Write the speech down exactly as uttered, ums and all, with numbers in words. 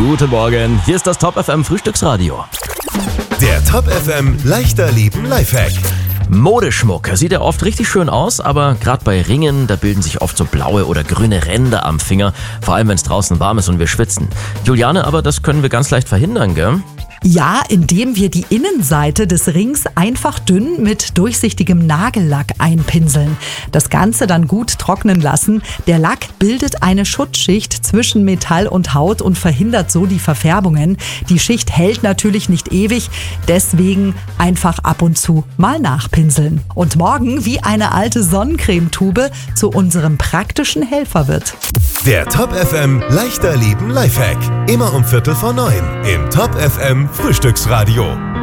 Guten Morgen, hier ist das Top F M Frühstücksradio. Der Top F M leichter Leben Lifehack. Modeschmuck sieht ja oft richtig schön aus, aber gerade bei Ringen, da bilden sich oft so blaue oder grüne Ränder am Finger, vor allem wenn es draußen warm ist und wir schwitzen. Juliane, aber das können wir ganz leicht verhindern, gell? Ja, indem wir die Innenseite des Rings einfach dünn mit durchsichtigem Nagellack einpinseln. Das Ganze dann gut trocknen lassen. Der Lack bildet eine Schutzschicht zwischen Metall und Haut und verhindert so die Verfärbungen. Die Schicht hält natürlich nicht ewig, deswegen einfach ab und zu mal nachpinseln. Und morgen wie eine alte Sonnencremetube zu unserem praktischen Helfer wird. Der Top F M leichter Leben Lifehack. Immer um Viertel vor neun im Top F M Frühstücksradio.